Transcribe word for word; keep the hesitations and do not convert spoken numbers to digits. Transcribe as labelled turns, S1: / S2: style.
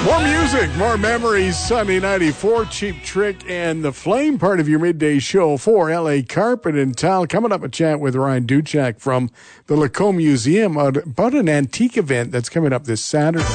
S1: More music, more memories. Sunday ninety-four, Cheap Trick and The Flame, part of your midday show for L A Carpet and Tile. Coming up, a chat with Ryan Duchak from the Lacombe Museum about an antique event that's coming up this Saturday.